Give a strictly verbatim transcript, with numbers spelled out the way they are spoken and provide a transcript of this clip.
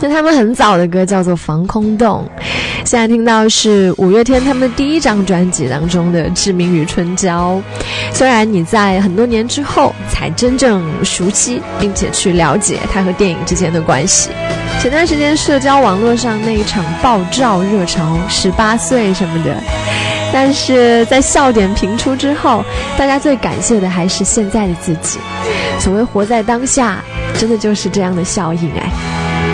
是他们很早的歌，叫做《防空洞》。现在听到是五月天他们第一张专辑当中的《志明与春娇》。虽然你在很多年之后才真正熟悉并且去了解它和电影之间的关系。前段时间社交网络上那一场爆照热潮，十八岁什么的，但是在笑点频出之后，大家最感谢的还是现在的自己。所谓活在当下，真的就是这样的效应哎。